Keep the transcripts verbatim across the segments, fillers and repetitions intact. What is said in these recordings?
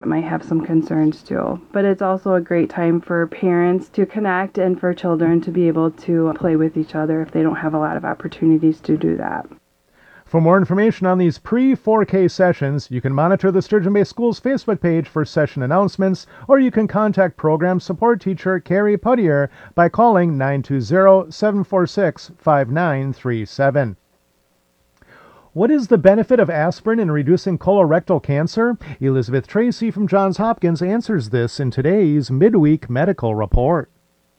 might have some concerns too. But it's also a great time for parents to connect and for children to be able to play with each other if they don't have a lot of opportunities to do that. For more information on these pre four K sessions, you can monitor the Sturgeon Bay Schools Facebook page for session announcements, or you can contact Program Support Teacher Carrie Puttier by calling nine two zero, seven four six, five nine three seven. What is the benefit of aspirin in reducing colorectal cancer? Elizabeth Tracy from Johns Hopkins answers this in today's Midweek Medical Report.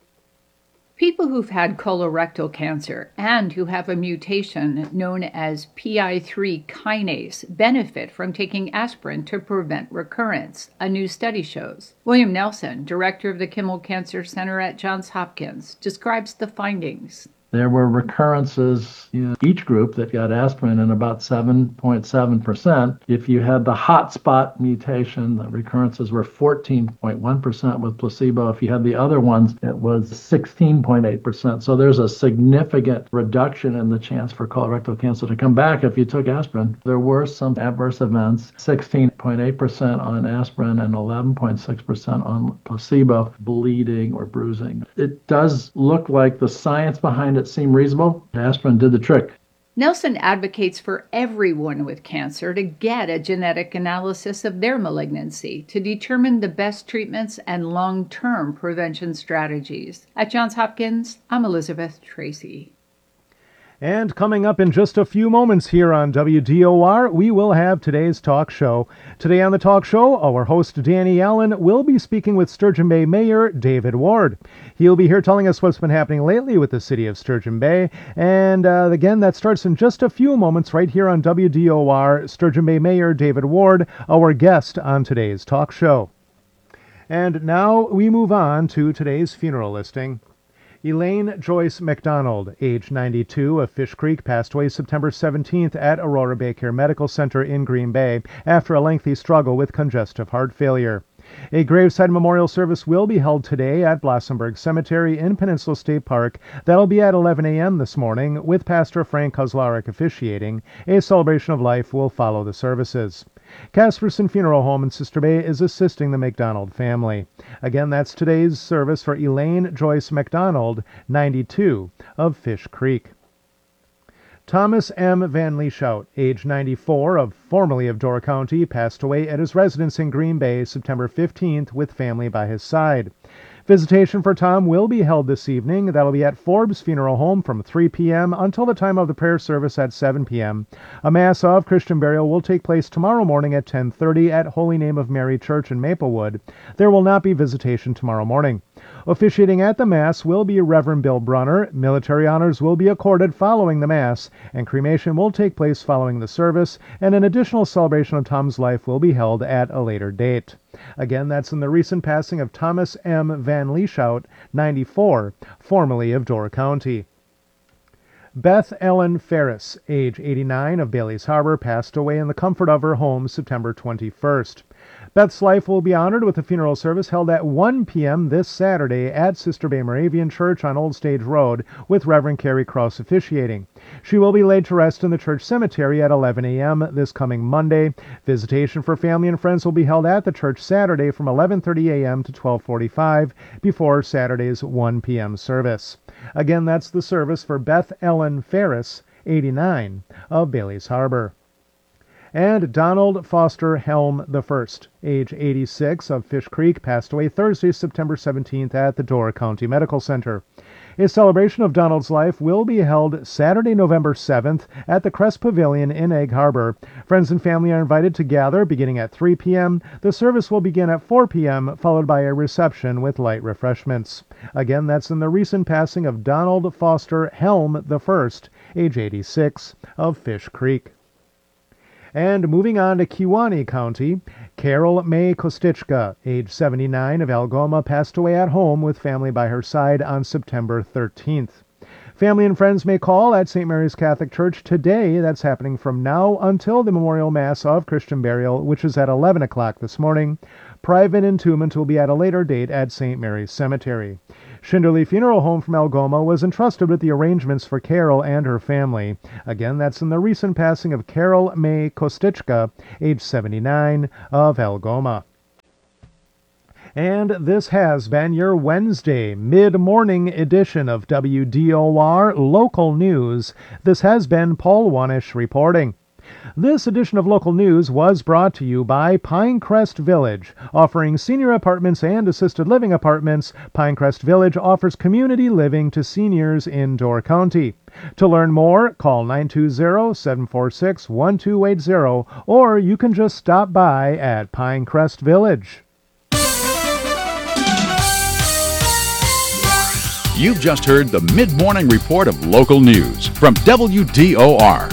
People who've had colorectal cancer and who have a mutation known as P I three kinase benefit from taking aspirin to prevent recurrence, a new study shows. William Nelson, director of the Kimmel Cancer Center at Johns Hopkins, describes the findings. There were recurrences in each group that got aspirin in about seven point seven percent. If you had the hotspot mutation, the recurrences were fourteen point one percent with placebo. If you had the other ones, it was sixteen point eight percent. So there's a significant reduction in the chance for colorectal cancer to come back if you took aspirin. There were some adverse events, sixteen point eight percent on aspirin and eleven point six percent on placebo, bleeding or bruising. It does look like the science behind it seemed reasonable. Aspirin did the trick. Nelson advocates for everyone with cancer to get a genetic analysis of their malignancy to determine the best treatments and long-term prevention strategies. At Johns Hopkins, I'm Elizabeth Tracy. And coming up in just a few moments here on W D O R, we will have today's talk show. Today on the talk show, our host Danny Allen will be speaking with Sturgeon Bay Mayor David Ward. He'll be here telling us what's been happening lately with the city of Sturgeon Bay. And uh, again, that starts in just a few moments right here on W D O R. Sturgeon Bay Mayor David Ward, our guest on today's talk show. And now we move on to today's funeral listing. Elaine Joyce McDonald, age ninety-two, of Fish Creek, passed away September seventeenth at Aurora Bay Care Medical Center in Green Bay after a lengthy struggle with congestive heart failure. A graveside memorial service will be held today at Blossomburg Cemetery in Peninsula State Park. That'll be at eleven a.m. this morning, with Pastor Frank Kozlarek officiating. A celebration of life will follow the services. Casperson Funeral Home in Sister Bay is assisting the McDonald family. Again, that's today's service for Elaine Joyce McDonald, ninety-two, of Fish Creek. Thomas M. Van Lieshout, age ninety-four, of formerly of Door County, passed away at his residence in Green Bay September fifteenth with family by his side. Visitation for Tom will be held this evening. That'll be at Forbes Funeral Home from three p.m. until the time of the prayer service at seven p.m. A Mass of Christian burial will take place tomorrow morning at ten thirty at Holy Name of Mary Church in Maplewood. There will not be visitation tomorrow morning. Officiating at the Mass will be Reverend Bill Brunner. Military honors will be accorded following the Mass, and cremation will take place following the service, and an additional celebration of Tom's life will be held at a later date. Again, that's in the recent passing of Thomas M. Van Lieshout, ninety-four, formerly of Door County. Beth Ellen Ferris, age eighty-nine, of Bailey's Harbor, passed away in the comfort of her home September twenty-first. Beth's life will be honored with a funeral service held at one p.m. this Saturday at Sister Bay Moravian Church on Old Stage Road, with Reverend Carrie Krause officiating. She will be laid to rest in the church cemetery at eleven a.m. this coming Monday. Visitation for family and friends will be held at the church Saturday from eleven thirty a.m. to twelve forty-five before Saturday's one p.m. service. Again, that's the service for Beth Ellen Ferris, eighty-nine, of Bailey's Harbor. And Donald Foster Helm the First, age eighty-six, of Fish Creek, passed away Thursday, September seventeenth at the Door County Medical Center. A celebration of Donald's life will be held Saturday, November seventh at the Crest Pavilion in Egg Harbor. Friends and family are invited to gather beginning at three p.m. The service will begin at four p.m., followed by a reception with light refreshments. Again, that's in the recent passing of Donald Foster Helm the First, age eighty-six, of Fish Creek. And moving on to Kewaunee County, Carol May Kostichka, age seventy-nine, of Algoma, passed away at home with family by her side on September thirteenth. Family and friends may call at Saint Mary's Catholic Church today. That's happening from now until the Memorial Mass of Christian Burial, which is at eleven o'clock this morning. Private entombment will be at a later date at Saint Mary's Cemetery. Shinderly Funeral Home from Algoma was entrusted with the arrangements for Carol and her family. Again, that's in the recent passing of Carol May Kostichka, age seventy-nine, of Algoma. And this has been your Wednesday mid-morning edition of W D O R Local News. This has been Paul Wanish reporting. This edition of Local News was brought to you by Pinecrest Village. Offering senior apartments and assisted living apartments, Pinecrest Village offers community living to seniors in Door County. To learn more, call nine two zero, seven four six, one two eight zero, or you can just stop by at Pinecrest Village. You've just heard the mid-morning report of local news from W D O R.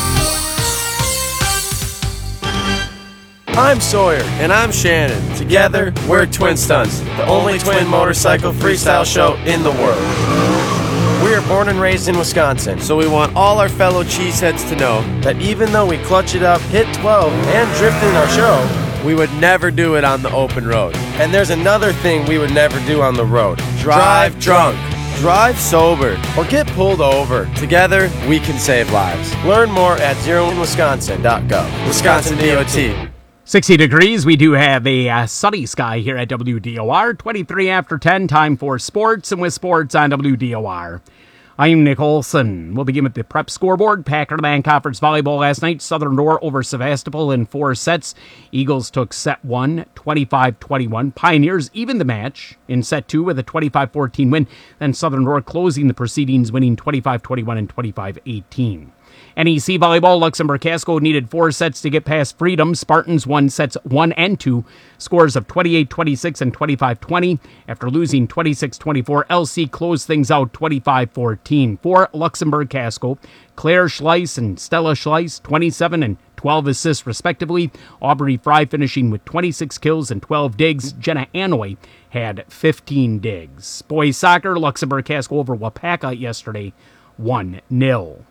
I'm Sawyer. And I'm Shannon. Together, we're Twin Stunts, the only twin motorcycle freestyle show in the world. We are born and raised in Wisconsin, so we want all our fellow cheeseheads to know that even though we clutch it up, hit twelve, and drift in our show, we would never do it on the open road. And there's another thing we would never do on the road. Drive drunk. Drive sober, or get pulled over. Together, we can save lives. Learn more at zero in wisconsin dot gov. Wisconsin D O T. sixty degrees. We do have a uh, sunny sky here at W D O R. twenty-three after ten, time for sports, and with sports on W D O R. I'm Nick Olson. We'll begin with the prep scoreboard. Packer-Land Conference Volleyball last night. Southern Door over Sevastopol in four sets. Eagles took set one, twenty-five twenty-one. Pioneers evened the match in set two with a twenty-five fourteen win. Then Southern Door closing the proceedings, winning twenty-five twenty-one and twenty-five eighteen. N E C Volleyball, Luxembourg Casco needed four sets to get past Freedom. Spartans won sets one and two, scores of twenty-eight twenty-six and twenty-five twenty. After losing twenty-six twenty-four, L C closed things out twenty-five fourteen. For Luxembourg Casco, Claire Schleiss and Stella Schleiss, twenty-seven and twelve assists respectively. Aubrey Fry finishing with twenty-six kills and twelve digs. Jenna Anoy had fifteen digs. Boys soccer, Luxembourg Casco over Wapaka yesterday, one nil.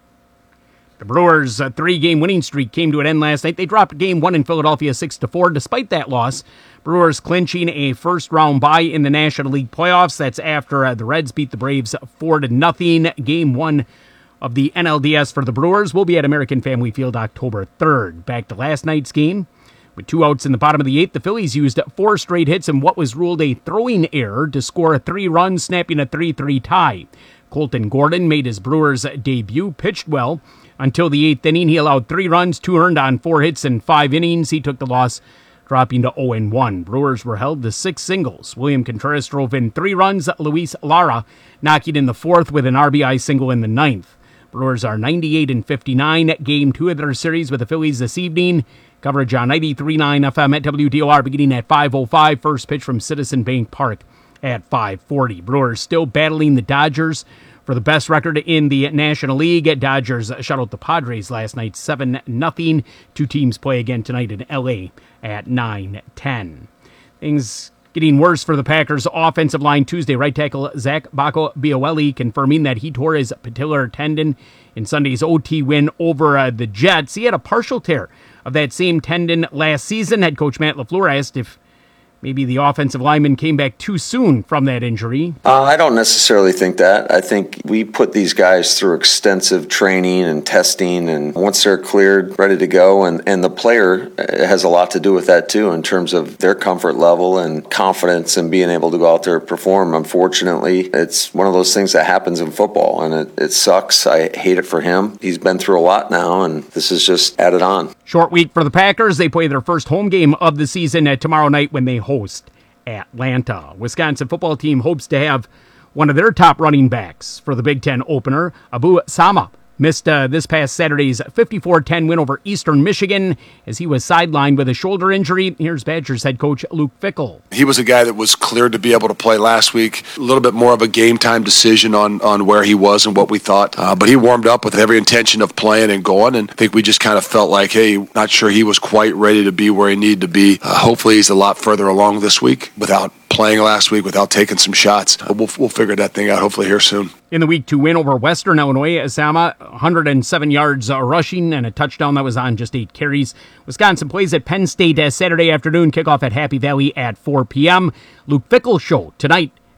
The Brewers' uh, three-game winning streak came to an end last night. They dropped game one in Philadelphia six to four. Despite that loss, Brewers clinching a first-round bye in the National League playoffs. That's after uh, the Reds beat the Braves four to nothing. Game one of the N L D S for the Brewers will be at American Family Field October third. Back to last night's game. With two outs in the bottom of the eighth, the Phillies used four straight hits in what was ruled a throwing error to score three runs, snapping a three three tie. Colton Gordon made his Brewers debut, pitched well. Until the eighth inning, he allowed three runs, two earned on four hits in five innings. He took the loss, dropping to oh and one. Brewers were held to six singles. William Contreras drove in three runs. Luis Lara knocking in the fourth with an R B I single in the ninth. Brewers are ninety-eight and fifty-nine. Game two of their series with the Phillies this evening. Coverage on ninety-three point nine F M at W D O R beginning at five oh five. First pitch from Citizen Bank Park at five forty. Brewers still battling the Dodgers for the best record in the National League. Dodgers shut out the Padres last night seven nothing. Two teams play again tonight in L A at nine ten. Things getting worse for the Packers' offensive line Tuesday. Right tackle Zach Bacco-Biolelli confirming that he tore his patellar tendon in Sunday's O T win over uh, the Jets. He had a partial tear of that same tendon last season. Head coach Matt LaFleur asked if maybe the offensive lineman came back too soon from that injury. Uh, I don't necessarily think that. I think we put these guys through extensive training and testing, and once they're cleared, ready to go, and, and the player has a lot to do with that too in terms of their comfort level and confidence and being able to go out there and perform. Unfortunately, it's one of those things that happens in football, and it, it sucks. I hate it for him. He's been through a lot now, and this is just added on. Short week for the Packers. They play their first home game of the season uh, tomorrow night when they host Atlanta. Wisconsin football team hopes to have one of their top running backs for the Big Ten opener. Abu Sama missed uh, this past Saturday's fifty-four ten win over Eastern Michigan as he was sidelined with a shoulder injury. Here's Badgers head coach Luke Fickell. He was a guy that was cleared to be able to play last week. A little bit more of a game time decision on, on where he was and what we thought. Uh, but he warmed up with every intention of playing and going, and I think we just kind of felt like, hey, not sure he was quite ready to be where he needed to be. Uh, hopefully he's a lot further along this week without playing last week, without taking some shots. Uh, we'll, we'll figure that thing out hopefully here soon. In the week two win over Western Illinois, Asama, one hundred seven yards uh, rushing and a touchdown that was on just eight carries. Wisconsin plays at Penn State uh, Saturday afternoon, kickoff at Happy Valley at four p.m. Luke Fickell show tonight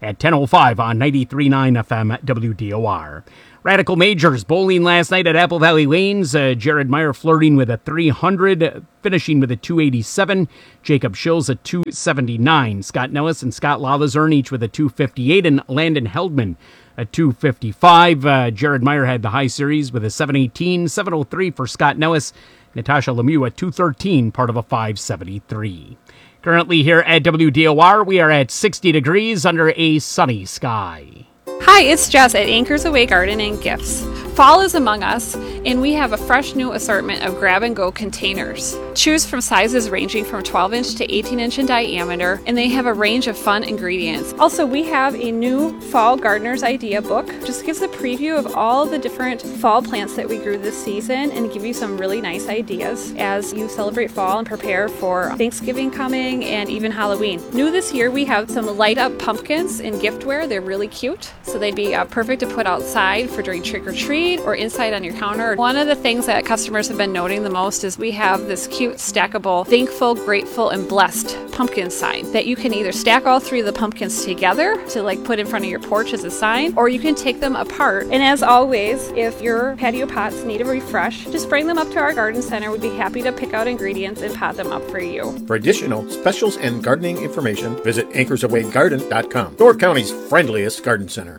at ten oh five on ninety-three point nine F M W D O R. Radical Majors bowling last night at Apple Valley Lanes. Uh, Jared Meyer flirting with a three hundred, finishing with a two eighty-seven. Jacob Schills a two seventy-nine. Scott Nellis and Scott Lalazern each with a two fifty-eight, and Landon Heldman a two fifty-five. Uh, Jared Meyer had the high series with a seven eighteen, seven oh three for Scott Nellis. Natasha Lemieux at two thirteen, part of a five seventy-three. Currently here at W D O R, we are at sixty degrees under a sunny sky. Hi, it's Jess at Anchors Away Garden and Gifts. Fall is among us, and we have a fresh new assortment of grab-and-go containers. Choose from sizes ranging from twelve inch to eighteen inch in diameter, and they have a range of fun ingredients. Also, we have a new Fall Gardener's Idea book. Just gives a preview of all the different fall plants that we grew this season and give you some really nice ideas as you celebrate fall and prepare for Thanksgiving coming and even Halloween. New this year, we have some light-up pumpkins in giftware. They're really cute, so they'd be uh, perfect to put outside for during trick-or-treat or inside on your counter. One of the things that customers have been noting the most is we have this cute stackable thankful, grateful, and blessed pumpkin sign that you can either stack all three of the pumpkins together to like put in front of your porch as a sign, or you can take them apart. And as always, if your patio pots need a refresh, just bring them up to our garden center. We'd be happy to pick out ingredients and pot them up for you. For additional specials and gardening information, visit anchors away garden dot com, Door County's friendliest garden center.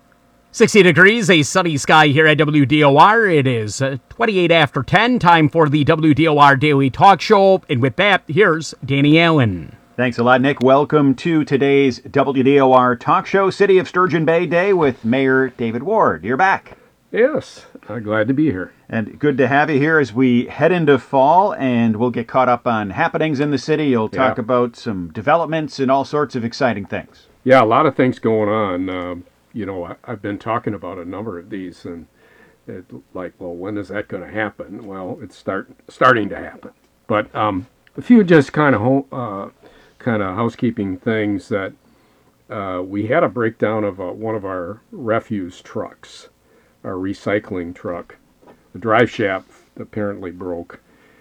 sixty degrees, a sunny sky here at W D O R. It is uh, twenty-eight after ten, time for the W D O R Daily Talk Show. And with that, here's Danny Allen. Thanks a lot, Nick. Welcome to today's W D O R Talk Show, City of Sturgeon Bay Day with Mayor David Ward. You're back. Yes, I'm glad to be here. And good to have you here as we head into fall, and we'll get caught up on happenings in the city. You'll talk Yeah. about some developments and all sorts of exciting things. Yeah, a lot of things going on. Um, you know, I, I've been talking about a number of these, and it, like, well, when is that going to happen? Well, it's start starting to happen. But um, a few just kind of ho- uh, kind of housekeeping things that uh, we had a breakdown of uh, one of our refuse trucks, our recycling truck. The drive shaft apparently broke,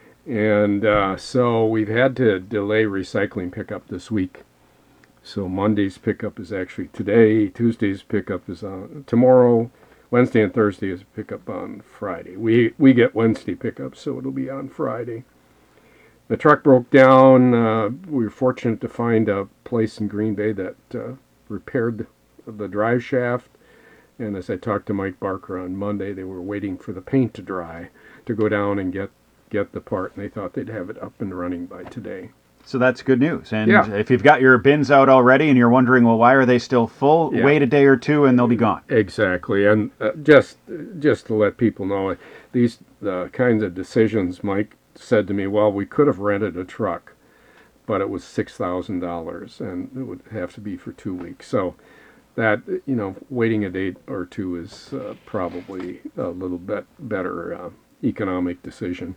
and uh, so we've had to delay recycling pickup this week. So Monday's pickup is actually today. Tuesday's pickup is on tomorrow. Wednesday and Thursday is pickup on Friday. We we get Wednesday pickup, so it'll be on Friday. The truck broke down. Uh, we were fortunate to find a place in Green Bay that uh, repaired the drive shaft. And as I talked to Mike Barker on Monday, they were waiting for the paint to dry to go down and get, get the part, and they thought they'd have it up and running by today. So that's good news. And Yeah. if you've got your bins out already and you're wondering, well, why are they still full? Yeah. Wait a day or two and they'll be gone. Exactly, and uh, just just to let people know, these the kinds of decisions. Mike said to me, "Well, we could have rented a truck, but it was six thousand dollars, and it would have to be for two weeks." So that, you know, waiting a day or two is uh, probably a little bit better uh, economic decision.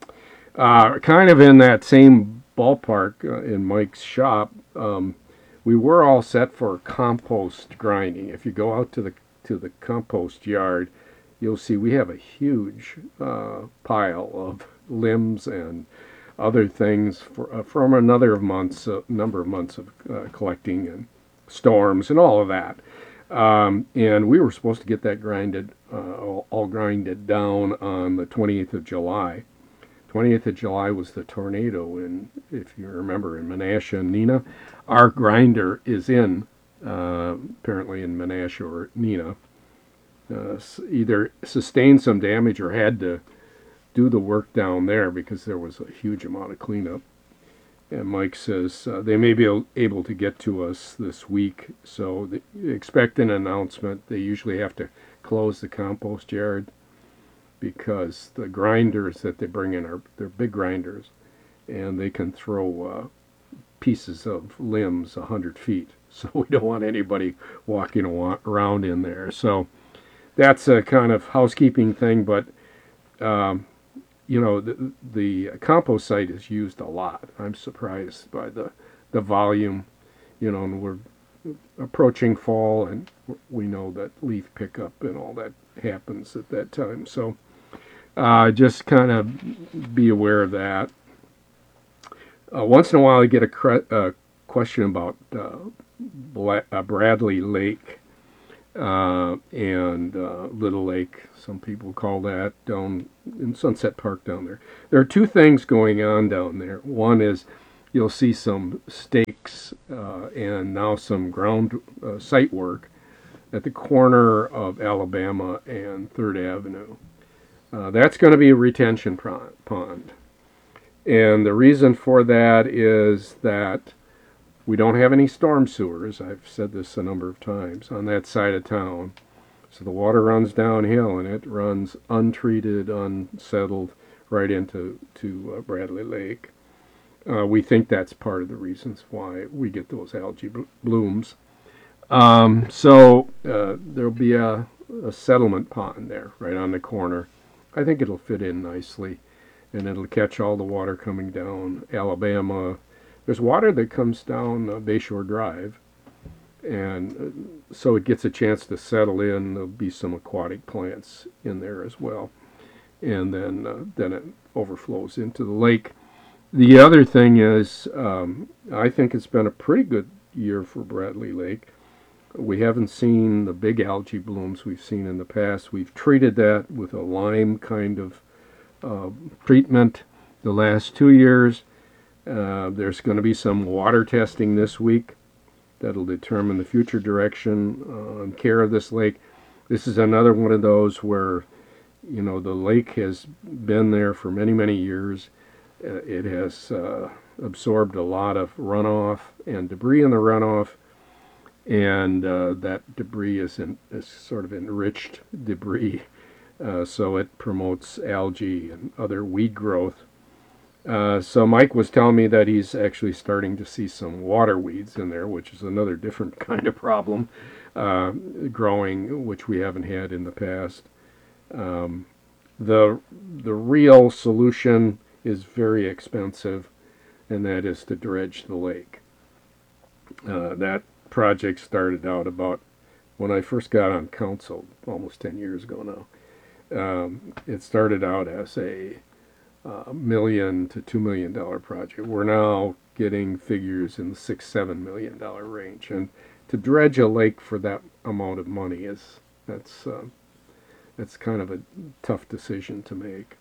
Uh, kind of in that same ballpark uh, in Mike's shop. Um, we were all set for compost grinding. If you go out to the to the compost yard, you'll see we have a huge uh, pile of limbs and other things for, uh, from another months, uh, number of months of uh, collecting and storms and all of that. Um, and we were supposed to get that grinded, uh, all, all grinded down on the twenty-eighth of July. twentieth of July was the tornado, and if you remember, in Menasha and Neenah. Our grinder is in, uh, apparently in Menasha or Neenah. Uh, either sustained some damage or had to do the work down there because there was a huge amount of cleanup. And Mike says uh, they may be able to get to us this week, so the, expect an announcement. They usually have to close the compost yard because the grinders that they bring in are they're big grinders, and they can throw uh, pieces of limbs a hundred feet. So we don't want anybody walking around in there. So that's a kind of housekeeping thing, but um, you know, the, the compost site is used a lot. I'm surprised by the the volume, you know, and we're approaching fall, and we know that leaf pickup and all that happens at that time. So uh, just kind of be aware of that. Uh, once in a while, I get a cre- uh, question about uh, Bla- uh, Bradley Lake uh, and uh, Little Lake, some people call that, down in Sunset Park down there. There are two things going on down there. One is you'll see some stakes uh, and now some ground uh, site work at the corner of Alabama and third Avenue. Uh, that's going to be a retention pond. And the reason for that is that we don't have any storm sewers. I've said this a number of times on that side of town. So the water runs downhill and it runs untreated, unsettled right into to uh, Bradley Lake. Uh, we think that's part of the reasons why we get those algae bl- blooms. Um, so uh, there'll be a, a settlement pond there right on the corner. I think it'll fit in nicely, and it'll catch all the water coming down Alabama. There's water that comes down uh, Bayshore Drive, and uh, so it gets a chance to settle in. There'll be some aquatic plants in there as well, and then uh, then it overflows into the lake. The other thing is, um, I think it's been a pretty good year for Bradley Lake. We haven't seen the big algae blooms we've seen in the past. We've treated that with a lime kind of uh, treatment the last two years. Uh, there's going to be some water testing this week that'll determine the future direction uh, and care of this lake. This is another one of those where, you know, the lake has been there for many, many years. Uh, it has uh, absorbed a lot of runoff and debris in the runoff. And uh, that debris is, in, is sort of enriched debris, uh, so it promotes algae and other weed growth. Uh, so Mike was telling me that he's actually starting to see some water weeds in there, which is another different kind of problem uh, growing, which we haven't had in the past. Um, the the real solution is very expensive, and that is to dredge the lake. Uh, that project started out about when I first got on council almost ten years ago now. Um, it started out as a uh, million to two million dollar project. We're now getting figures in the six, seven million dollar range, and to dredge a lake for that amount of money is that's uh, that's kind of a tough decision to make.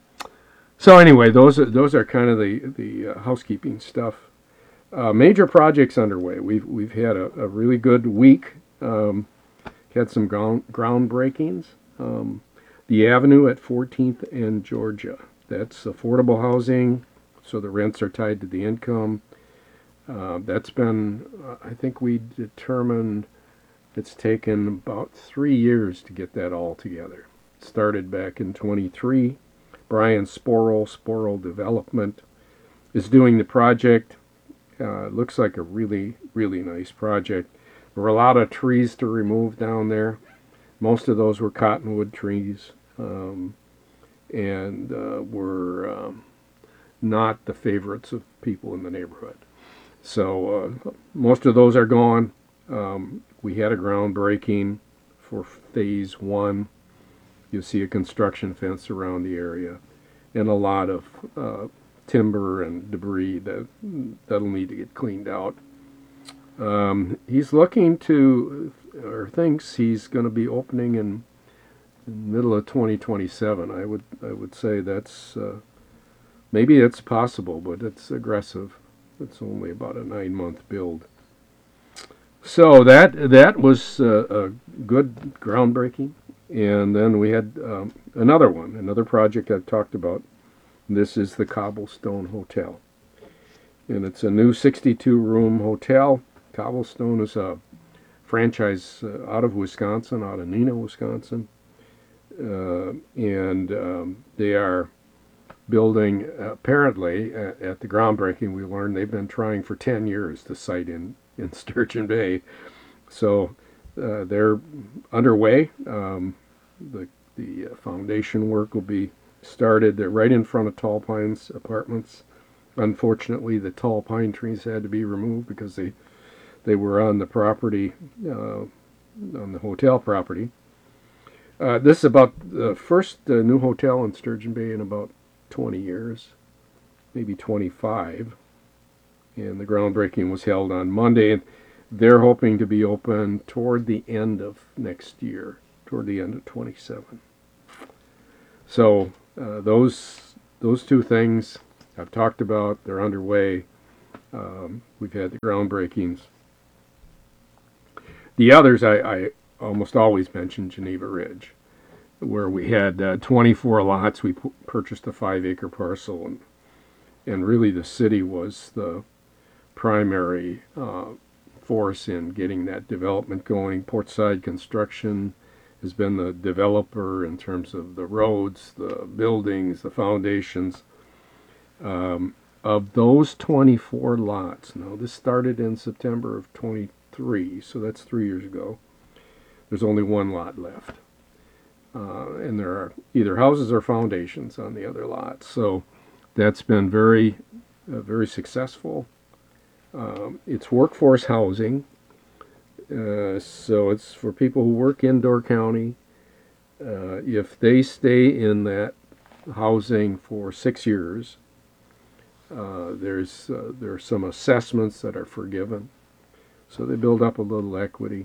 So anyway, those are those are kind of the the uh, housekeeping stuff. Uh, major projects underway. We've we've had a, a really good week. Um, had some ground groundbreakings. Um, the Avenue at fourteenth and Georgia. That's affordable housing, so the rents are tied to the income. Uh, that's been, uh, I think we determined it's taken about three years to get that all together. It started back in twenty-three. Brian Sporl, Sporl Development, is doing the project. Uh, it looks like a really, really nice project. There were a lot of trees to remove down there. Most of those were cottonwood trees, um, and uh, were um, not the favorites of people in the neighborhood. So uh, most of those are gone. Um, we had a groundbreaking for phase one. You'll see a construction fence around the area, and a lot of uh, timber and debris that that'll need to get cleaned out. Um, he's looking to, or thinks he's going to be opening in, in the middle of twenty twenty-seven. I would I would say that's uh, maybe it's possible, but it's aggressive. It's only about a nine month build. So that that was uh, a good groundbreaking, and then we had um, another one, another project I've talked about. This is the Cobblestone Hotel, and it's a new sixty-two room hotel. Cobblestone is a franchise uh, out of Wisconsin, out of Neenah, Wisconsin, uh, and um, they are building, uh, apparently, at, at the groundbreaking, we learned they've been trying for ten years to site in, in Sturgeon Bay. So uh, they're underway. Um, the the uh, foundation work will be started. They're right in front of Tall Pines Apartments. Unfortunately, the tall pine trees had to be removed because they they were on the property, uh, on the hotel property. Uh, this is about the first uh, new hotel in Sturgeon Bay in about twenty years, maybe twenty-five. And the groundbreaking was held on Monday. And they're hoping to be open toward the end of next year, toward the end of twenty-seven. So uh, those those two things I've talked about, they're underway. Um, we've had the groundbreakings. The others, I, I almost always mention Geneva Ridge, where we had uh, twenty-four lots. We p- purchased a five-acre parcel, and and really the city was the primary uh, force in getting that development going. Portside Construction has been the developer in terms of the roads, the buildings, the foundations. Um, of those twenty-four lots, now this started in September of twenty-three, so that's three years ago. There's only one lot left. Uh, and there are either houses or foundations on the other lots. So that's been very, uh, very successful. Um, it's workforce housing. Uh, so it's for people who work in Door County. Uh, if they stay in that housing for six years, uh, there's uh, there are some assessments that are forgiven, so they build up a little equity.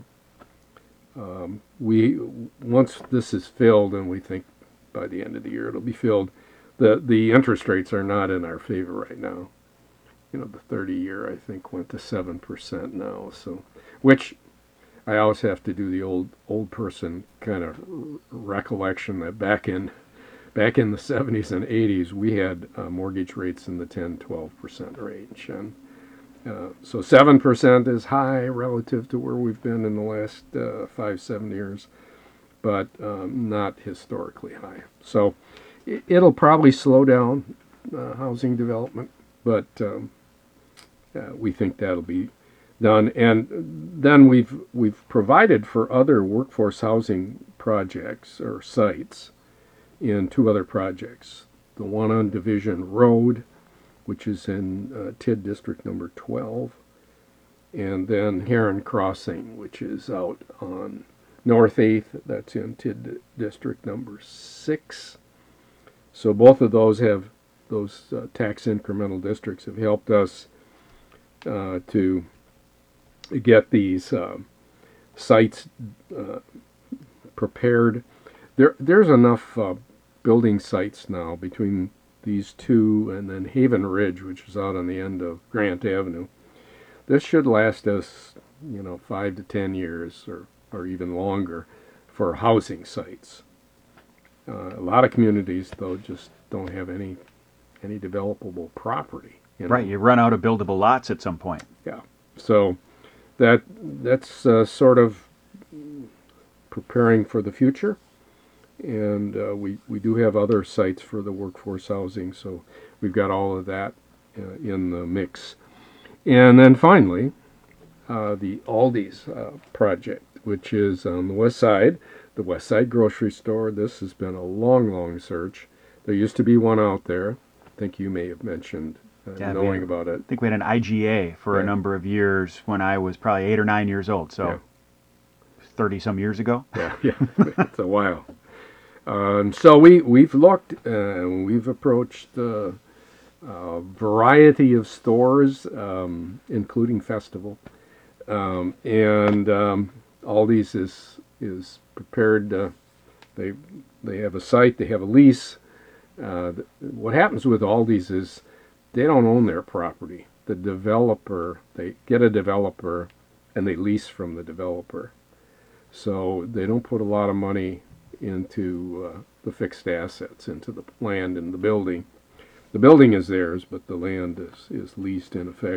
Um, we once this is filled, and we think by the end of the year it'll be filled. The the interest rates are not in our favor right now. You know, the thirty year I think went to seven percent now, so which I always have to do the old old person kind of recollection that back in back in the seventies and eighties we had uh, mortgage rates in the ten, twelve percent range, and uh, so seven percent is high relative to where we've been in the last uh, five, seven years, but um, not historically high. So it, it'll probably slow down uh, housing development, but um, uh, we think that'll be done. And then we've we've provided for other workforce housing projects or sites in two other projects. The one on Division Road, which is in uh, T I D District number twelve, and then Heron Crossing, which is out on North eighth, that's in T I D District number six. So both of those have, those uh, tax incremental districts have helped us uh, to get these uh, sites uh, prepared. There, there's enough uh, building sites now between these two and then Haven Ridge, which is out on the end of Grant Avenue. This should last us, you know, five to ten years or, or even longer for housing sites. Uh, a lot of communities, though, just don't have any any developable property. You know? Right, you run out of buildable lots at some point. Yeah, so that that's uh, sort of preparing for the future. And uh, we, we do have other sites for the workforce housing, so we've got all of that uh, in the mix. And then finally, uh, the Aldi's uh, project, which is on the west side, the West Side Grocery Store. This has been a long, long search. There used to be one out there. I think you may have mentioned uh, Yeah, knowing we- about it. I think we had an I G A for a Yeah. number of years when I was probably eight or nine years old, so thirty-some years ago. Yeah, yeah, it's a while. Um, so we, we've looked, uh, we've approached uh, a variety of stores, um, including Festival. Um, and um, Aldi's is is prepared. Uh, they they have a site, they have a lease. Uh, th- what happens with Aldi's is they don't own their property. The developer, they get a developer and they lease from the developer. So they don't put a lot of money into uh, the fixed assets, into the land and the building. The building is theirs, but the land is, is leased in effect.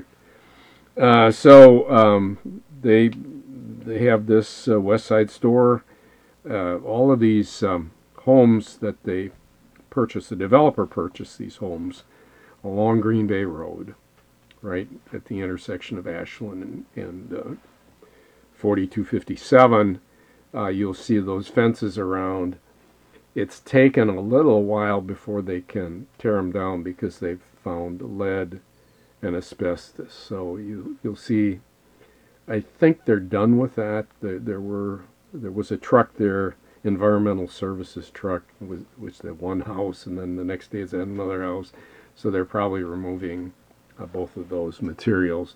Uh, so um, they they have this uh, West Side store. Uh, all of these um, homes that they purchased, the developer purchased these homes along Green Bay Road, right at the intersection of Ashland and, and uh, forty-two fifty-seven. Uh, you'll see those fences around. It's taken a little while before they can tear them down because they've found lead and asbestos. So you, you'll see, I think they're done with that. There, there were there was a truck there, environmental services truck, was, which had one house, and then the next day it's at another house. So they're probably removing uh, both of those materials.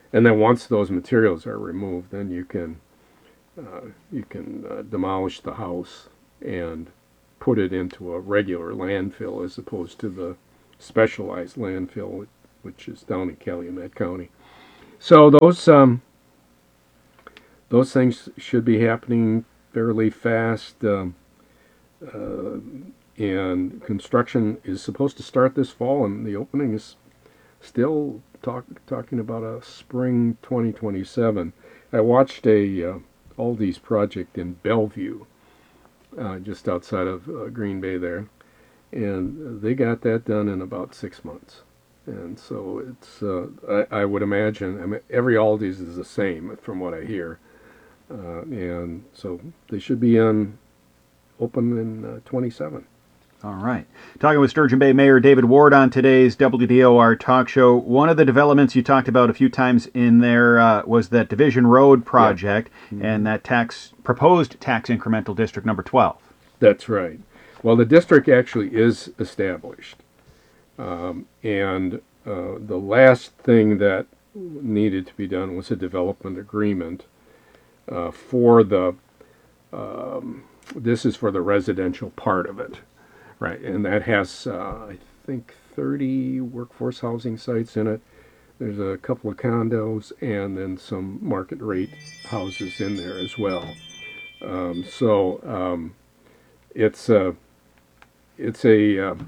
and then once those materials are removed, then you can uh, you can uh, demolish the house and put it into a regular landfill as opposed to the specialized landfill, which is down in Calumet County. So those um, those things should be happening fairly fast, um, uh, and construction is supposed to start this fall, and the opening is still talk, talking about a spring twenty twenty-seven. I watched a uh, Aldi's project in Bellevue, uh, just outside of uh, Green Bay there, and they got that done in about six months. And so it's, uh, I, I would imagine, I mean, every Aldi's is the same from what I hear. Uh, and so they should be on, open in uh, twenty-seven. All right. Talking with Sturgeon Bay Mayor David Ward on today's W D O R talk show. One of the developments you talked about a few times in there uh, was that Division Road project, yeah. mm-hmm. and that tax proposed tax incremental district number twelve. That's right. Well, the district actually is established. Um, and uh, the last thing that needed to be done was a development agreement uh, for the, um, this is for the residential part of it, right? And that has, uh, I think, thirty workforce housing sites in it. There's a couple of condos and then some market rate houses in there as well. Um, so um, it's a, it's a, uh,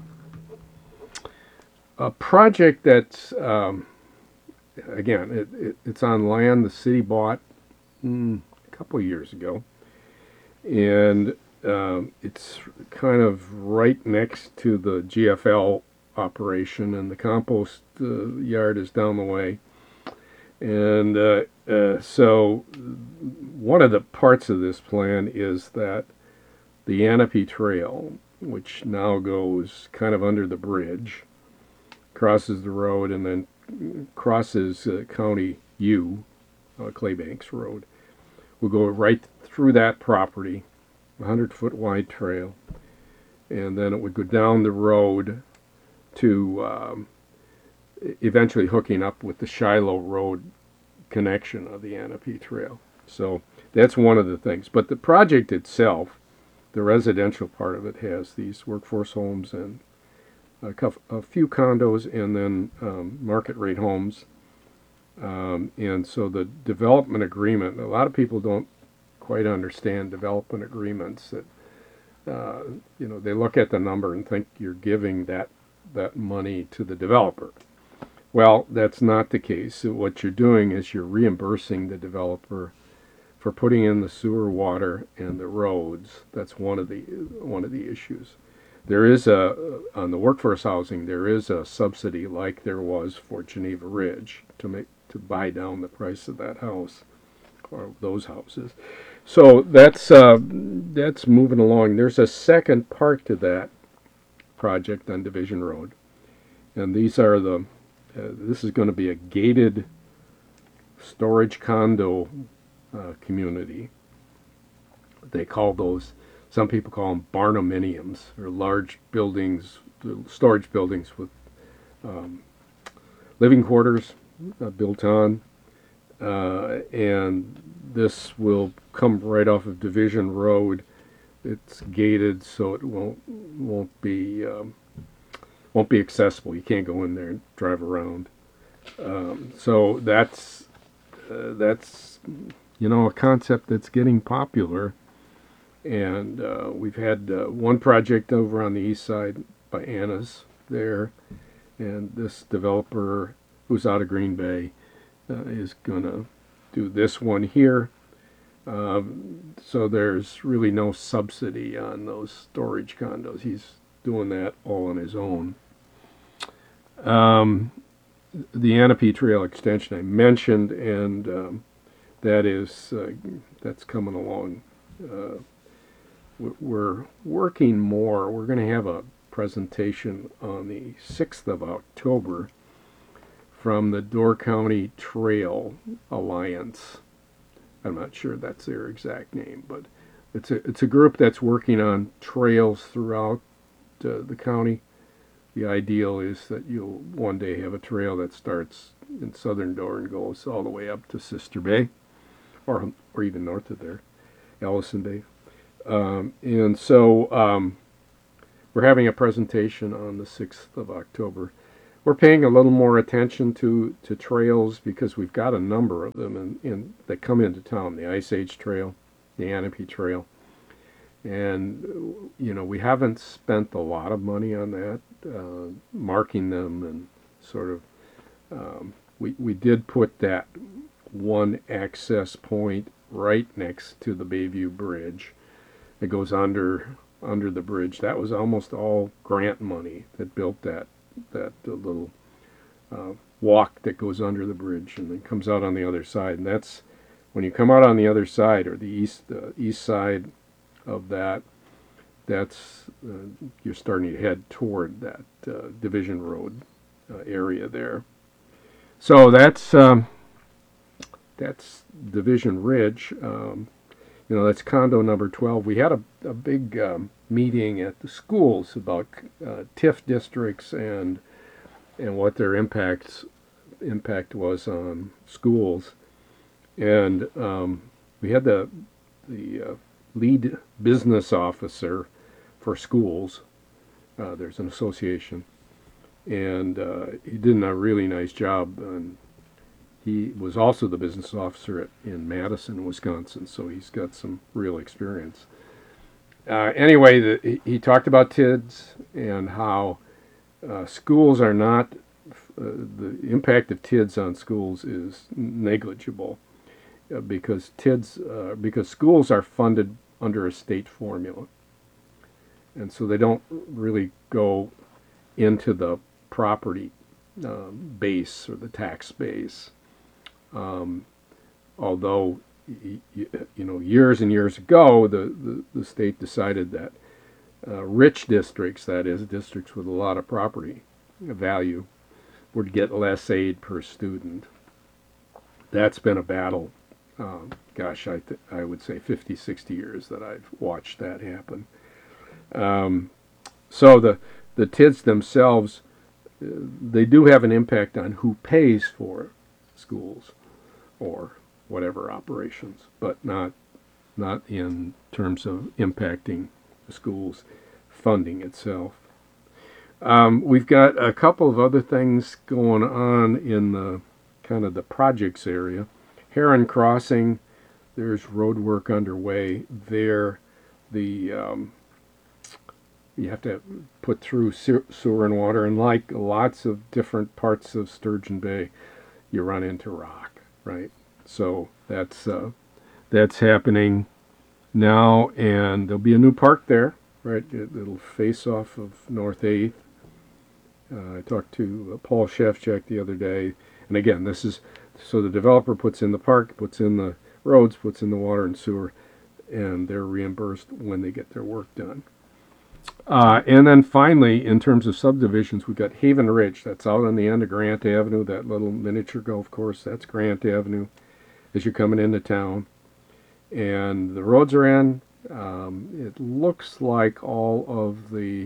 a project that's, um, again, it, it, it's on land the city bought mm, a couple of years ago. And um, it's kind of right next to the G F L operation, and the compost uh, yard is down the way. And uh, uh, so one of the parts of this plan is that the Yanapee Trail, which now goes kind of under the bridge, crosses the road and then crosses uh, County U, uh, Claybanks Road, will go right through that property, a hundred foot wide trail, and then it would go down the road to um, eventually hooking up with the Shiloh Road connection of the Yanapee Trail. So that's one of the things. But the project itself, the residential part of it, has these workforce homes and a, cuff, a few condos and then um, market rate homes. Um, and so the development agreement, a lot of people don't quite understand development agreements. That uh, you know, they look at the number and think you're giving that that money to the developer. Well, that's not the case. What you're doing is you're reimbursing the developer for putting in the sewer, water, and the roads. That's one of the one of the issues. There is a, on the workforce housing, there is a subsidy like there was for Geneva Ridge to make to buy down the price of that house or those houses. So that's uh, that's moving along. There's a second part to that project on Division Road, and these are the uh, this is going to be a gated storage condo uh, community. They call those, some people call them barnuminiums, or large buildings, storage buildings with um, living quarters uh, built on, uh, and this will come right off of Division Road. It's gated, so it won't won't be um, won't be accessible. You can't go in there and drive around. Um, so that's uh, that's you know a concept that's getting popular. And uh, we've had uh, one project over on the east side by Anna's there, and this developer who's out of Green Bay uh, is going to do this one here. Um, so there's really no subsidy on those storage condos. He's doing that all on his own. Um, the Yanapee Trail extension I mentioned, and um, that is uh, that's coming along. Uh, We're working more. We're going to have a presentation on the sixth of October from the Door County Trail Alliance. I'm not sure that's their exact name, but it's a, it's a group that's working on trails throughout uh, the county. the ideal is that you'll one day have a trail that starts in Southern Door and goes all the way up to Sister Bay, or or even north of there, Allison Bay. Um, and so um, we're having a presentation on the sixth of October. We're paying a little more attention to, to trails because we've got a number of them in, in, that come into town. The Ice Age Trail, the Anape Trail. And, you know, we haven't spent a lot of money on that, uh, marking them and sort of, um, we, we did put that one access point right next to the Bayview Bridge. It goes under under the bridge. That was almost all grant money that built that that uh, little uh, walk that goes under the bridge and then comes out on the other side. And that's when you come out on the other side, or the east uh, east side of that, that's uh, you're starting to head toward that uh, Division Road uh, area there. So that's um, that's Division Ridge. Um, you know, that's condo number twelve. We had a, a big um, meeting at the schools about uh, T I F districts and and what their impacts impact was on schools. And um, we had the the uh, lead business officer for schools. Uh, there's an association, and uh, he did a really nice job. And he was also the business officer at, in Madison, Wisconsin, so he's got some real experience. Uh, anyway, the, he, he talked about T I Ds and how uh, schools are not, uh, the impact of T I Ds on schools is negligible uh, because T I Ds, uh, because schools are funded under a state formula. And so they don't really go into the property um, base or the tax base. Um, although, y- y- you know, years and years ago, the, the, the state decided that uh, rich districts, that is, districts with a lot of property value, would get less aid per student. That's been a battle, um, gosh, I, th- I would say fifty, sixty years that I've watched that happen. Um, so the, the T I Ds themselves, uh, they do have an impact on who pays for schools or whatever operations, but not not in terms of impacting the school's funding itself. Um, we've got a couple of other things going on in the kind of the projects area. Heron Crossing, there's road work underway there. The um, you have to put through sewer and water, and like lots of different parts of Sturgeon Bay, you run into rock. Right, so that's uh, that's happening now, and there'll be a new park there. Right, it, it'll face off of North eighth. Uh, I talked to uh, Paul Shefchak the other day, and again, this is so the developer puts in the park, puts in the roads, puts in the water and sewer, and they're reimbursed when they get their work done. Uh, and then finally, in terms of subdivisions, we've got Haven Ridge. That's out on the end of Grant Avenue, that little miniature golf course. That's Grant Avenue as you're coming into town. And the roads are in. Um, it looks like all of the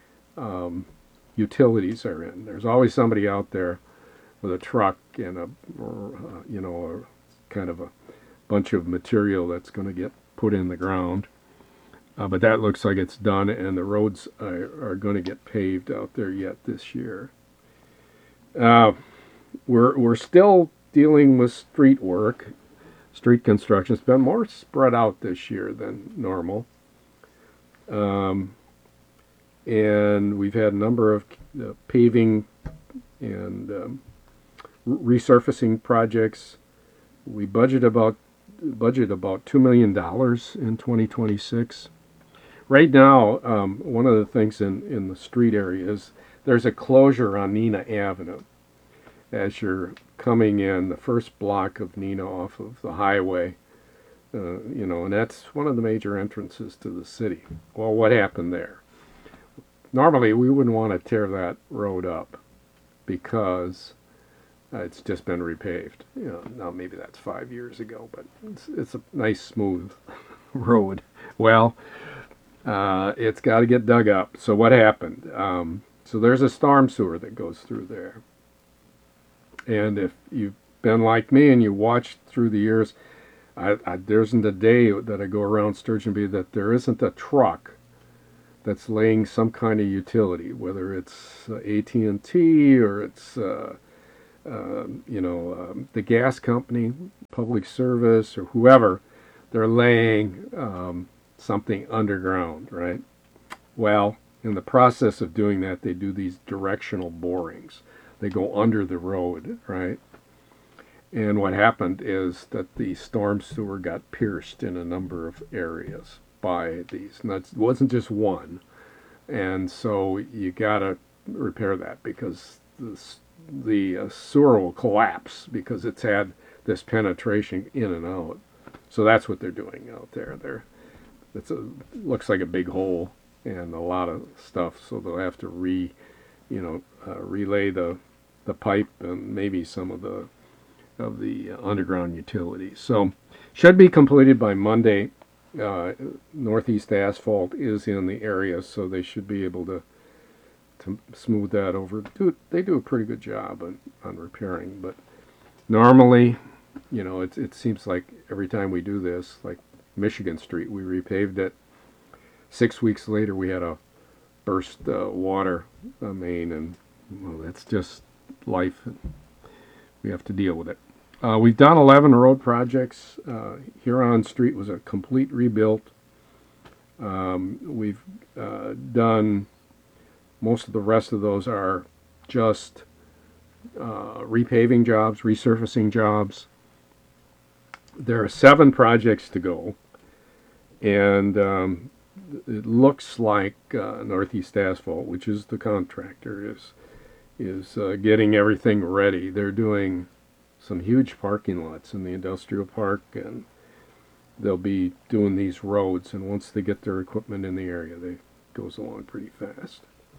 um, utilities are in. There's always somebody out there with a truck and a, or, uh, you know, a kind of a bunch of material that's going to get put in the ground. Uh, but that looks like it's done, and the roads are, are going to get paved out there yet this year. Uh, we're we're still dealing with street work, street construction. It's been more spread out this year than normal. Um, and we've had a number of uh, paving and um, resurfacing projects. We budget about budget about two million dollars in twenty twenty-six. Right now, um, one of the things in, in the street area is there's a closure on Neenah Avenue. As you're coming in, the first block of Neenah off of the highway, uh, you know, and that's one of the major entrances to the city. Well, what happened there? Normally, we wouldn't want to tear that road up because uh, it's just been repaved. You know, now maybe that's five years ago, but it's, it's a nice, smooth road. Well, Uh, it's got to get dug up. So what happened? Um, So there's a storm sewer that goes through there. And if you've been like me and you watched through the years, I, I, there isn't a day that I go around Sturgeon Bay that there isn't a truck that's laying some kind of utility, whether it's uh, A T and T or it's uh, uh, you know um, the gas company, public service, or whoever. They're laying um, something underground, right? Well, in the process of doing that, they do these directional borings. They go under the road, right? And what happened is that the storm sewer got pierced in a number of areas by these. And it wasn't just one. And so you got to repair that because the, the uh, sewer will collapse because it's had this penetration in and out. So that's what they're doing out there. They're, it's a, looks like a big hole and a lot of stuff. So they'll have to re, you know, uh, relay the the pipe and maybe some of the of the underground utilities. So should be completed by Monday. Uh, Northeast Asphalt is in the area, so they should be able to to smooth that over. Do, they do a pretty good job on, on repairing, but normally, you know, it, it seems like every time we do this, like Michigan Street, we repaved it. Six weeks later, we had a burst uh, water uh, main, and well, that's just life. We have to deal with it. Uh, we've done eleven road projects. Uh, Huron Street was a complete rebuild. Um, we've uh, done, most of the rest of those are just uh, repaving jobs, resurfacing jobs. There are seven projects to go, and um, it looks like uh, Northeast Asphalt, which is the contractor, is is uh, getting everything ready. They're doing some huge parking lots in the industrial park, and they'll be doing these roads, and once they get their equipment in the area, they goes along pretty fast.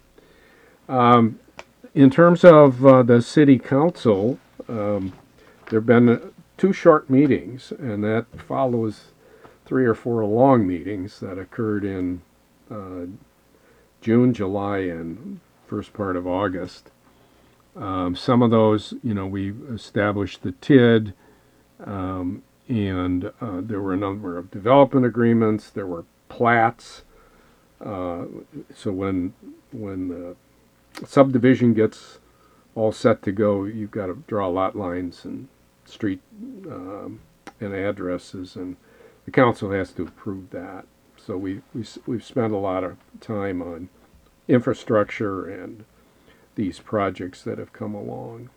Um, in terms of uh, the city council, um, there have been two short meetings, and that follows three or four long meetings that occurred in uh, June, July, and first part of August. Um, some of those, you know, we established the T I D, um, and uh, there were a number of development agreements. There were plats. Uh, so when when the subdivision gets all set to go, you've got to draw lot lines and street um, and addresses, and the council has to approve that. So we, we we've spent a lot of time on infrastructure and these projects that have come along.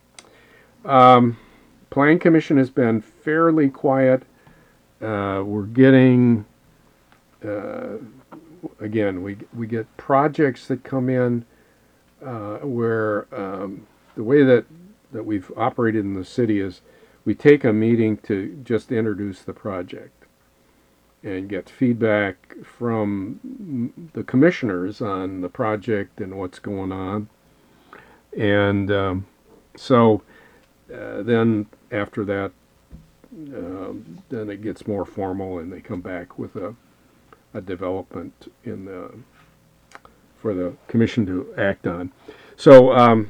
Um, Plan Commission has been fairly quiet. Uh, we're getting, uh, again, we we get projects that come in uh, where um, the way that, that we've operated in the city is we take a meeting to just introduce the project and get feedback from the commissioners on the project and what's going on. And um, so uh, then after that, uh, then it gets more formal, and they come back with a, a development in the for the commission to act on. So um,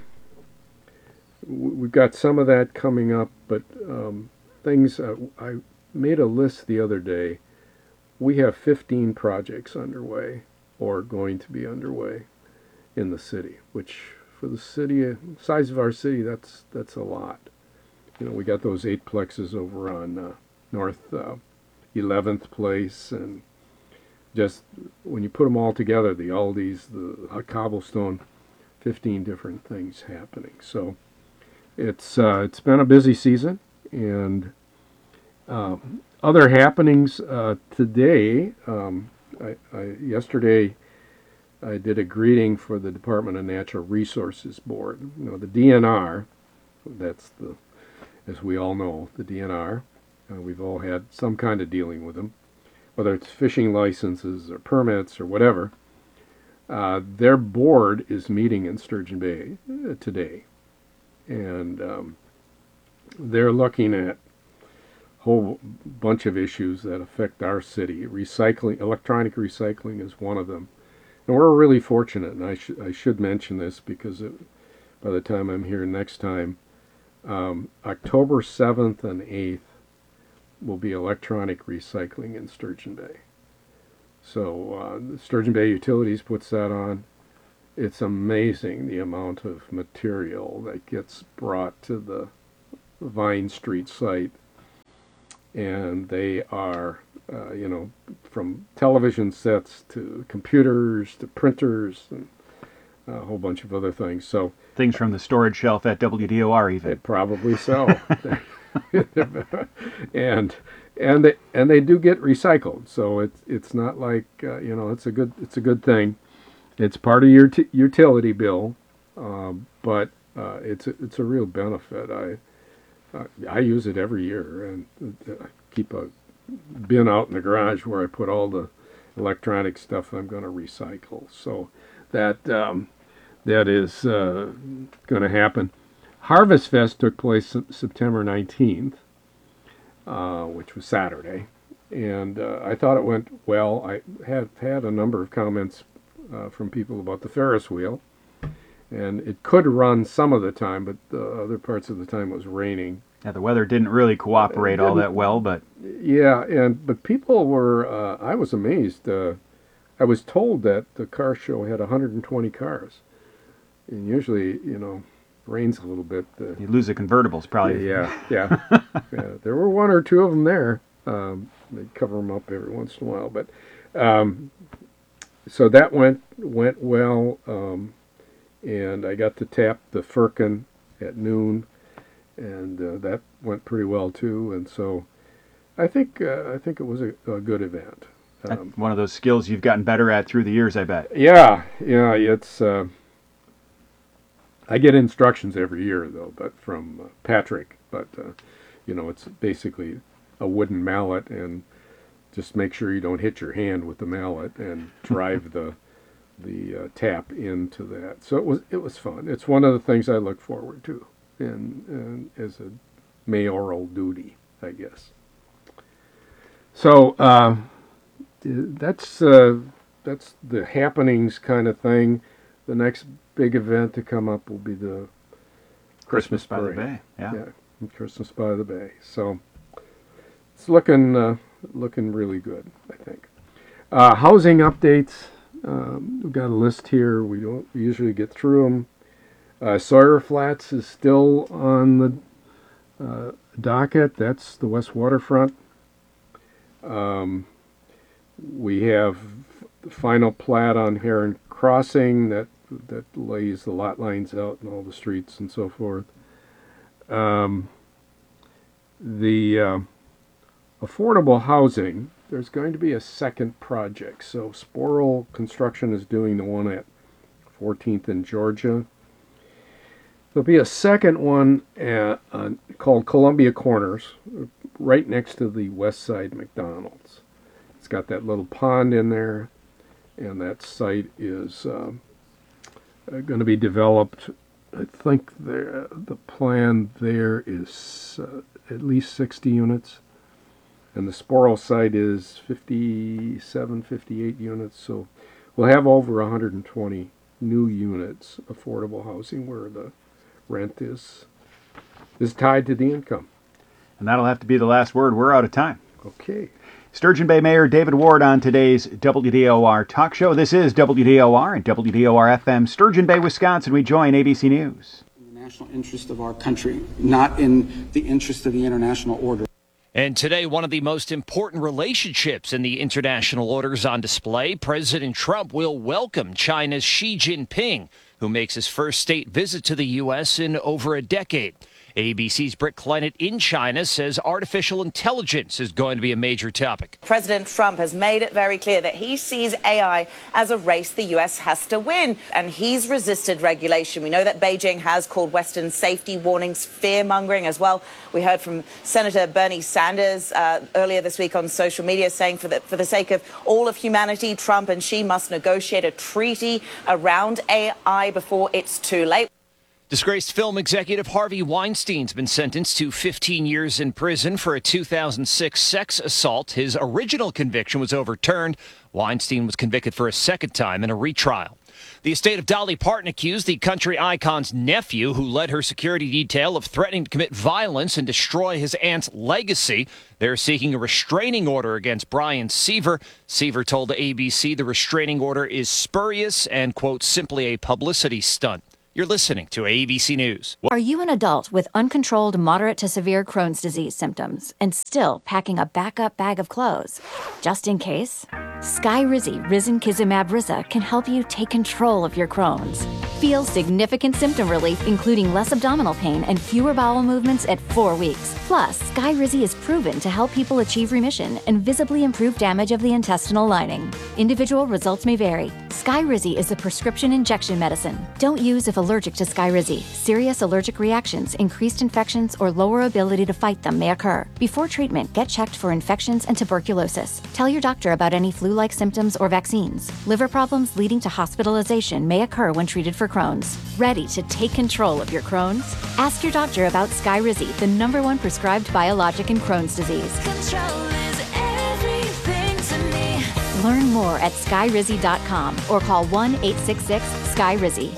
we've got some of that coming up, but um, things uh, I made a list the other day. We have fifteen projects underway or going to be underway in the city, which for the city, size of our city, that's that's a lot. You know, we got those eight plexes over on uh, North uh, eleventh Place, and just when you put them all together, the Aldi's, the uh, cobblestone, fifteen different things happening. So it's uh, it's been a busy season, and um, other happenings uh, today. Um, I, I yesterday. I did a greeting for the Department of Natural Resources Board. You know, the D N R, that's the, as we all know, the D N R. Uh, we've all had some kind of dealing with them, whether it's fishing licenses or permits or whatever. Uh, their board is meeting in Sturgeon Bay uh, today, and um, they're looking at a whole bunch of issues that affect our city. Recycling, electronic recycling is one of them. And we're really fortunate, and I should I should mention this because it, by the time I'm here next time, um, October seventh and eighth will be electronic recycling in Sturgeon Bay. So uh, Sturgeon Bay Utilities puts that on. It's amazing the amount of material that gets brought to the Vine Street site. And they are, uh, you know, from television sets to computers to printers and a whole bunch of other things. So things from the storage shelf at W D O R even. Probably so. and and they and they do get recycled. So it's it's not like uh, you know it's a good it's a good thing. It's part of your t- utility bill, uh, but uh, it's a, it's a real benefit. I uh, I use it every year and uh, keep a bin out in the garage where I put all the electronic stuff I'm going to recycle. So that um, that is uh, going to happen. Harvest Fest took place September nineteenth, uh, which was Saturday, and uh, I thought it went well. I have had a number of comments uh, from people about the Ferris wheel, and it could run some of the time, but the other parts of the time it was raining. Yeah, the weather didn't really cooperate all that well, but yeah, and but people were. Uh, I was amazed. Uh, I was told that the car show had one hundred twenty cars, and usually, you know, rains a little bit. Uh, you lose the convertibles, probably. Yeah, yeah, yeah. There were one or two of them there. Um, they cover them up every once in a while, but um, so that went went well, um, and I got to tap the Firkin at noon, and uh, that went pretty well too. And so, I think uh, I think it was a, a good event. Um, one of those skills you've gotten better at through the years, I bet. Yeah, yeah. It's. Uh, I get instructions every year, though, but from uh, Patrick. But uh, you know, it's basically a wooden mallet, and just make sure you don't hit your hand with the mallet, and drive the the uh, tap into that. So it was it was fun. It's one of the things I look forward to, in, in as a mayoral duty, I guess. So uh, that's uh, that's the happenings kind of thing. The next big event to come up will be the Christmas, Christmas by Parade. the Bay. Yeah. yeah, Christmas by the Bay. So it's looking uh, looking really good, I think. Uh, housing updates. Um, we've got a list here. We don't usually get through them. Uh, Sawyer Flats is still on the uh, docket. That's the west waterfront. Um, we have the final plat on Heron Crossing that that lays the lot lines out and all the streets and so forth. Um, the uh, affordable housing, there's going to be a second project. So Sporl Construction is doing the one at fourteenth in Georgia. There'll be a second one at, uh, called Columbia Corners, right next to the West Side McDonald's. It's got that little pond in there, and that site is um, going to be developed. I think the, the plan there is uh, at least sixty units, and the Sporl site is fifty-seven, fifty-eight units, so we'll have over one hundred twenty new units, affordable housing, where the rent is is tied to the income. And that'll have to be the last word. We're out of time. Okay. Sturgeon Bay Mayor David Ward on today's W D O R Talk Show. This is W D O R and W D O R F M, Sturgeon Bay, Wisconsin. We join A B C News. In the national interest of our country, not in the interest of the international order. And today, one of the most important relationships in the international order is on display. President Trump will welcome China's Xi Jinping, who makes his first state visit to the U S in over a decade. A B C's Britt Clennett in China says artificial intelligence is going to be a major topic. President Trump has made it very clear that he sees A I as a race the U S has to win, and he's resisted regulation. We know that Beijing has called Western safety warnings fear-mongering as well. We heard from Senator Bernie Sanders uh, earlier this week on social media saying for the, for the sake of all of humanity, Trump and Xi must negotiate a treaty around A I before it's too late. Disgraced film executive Harvey Weinstein's been sentenced to fifteen years in prison for a two thousand six sex assault. His original conviction was overturned. Weinstein was convicted for a second time in a retrial. The estate of Dolly Parton accused the country icon's nephew, who led her security detail, of threatening to commit violence and destroy his aunt's legacy. They're seeking a restraining order against Brian Seaver. Seaver told A B C the restraining order is spurious and, quote, simply a publicity stunt. You're listening to A B C News. Are you an adult with uncontrolled moderate to severe Crohn's disease symptoms and still packing a backup bag of clothes? Just in case? Skyrizi Risankizumab Riza can help you take control of your Crohn's. Feel significant symptom relief, including less abdominal pain and fewer bowel movements at four weeks. Plus, Skyrizi is proven to help people achieve remission and visibly improve damage of the intestinal lining. Individual results may vary. Skyrizi is a prescription injection medicine. Don't use if allergic to Skyrizi. Serious allergic reactions, increased infections, or lower ability to fight them may occur. Before treatment, get checked for infections and tuberculosis. Tell your doctor about any flu-like symptoms or vaccines. Liver problems leading to hospitalization may occur when treated for Crohn's. Ready to take control of your Crohn's? Ask your doctor about Skyrizi, the number one prescribed biologic in Crohn's disease. Control is everything to me. Learn more at skyrizi dot com or call one eight six six Sky Rizi.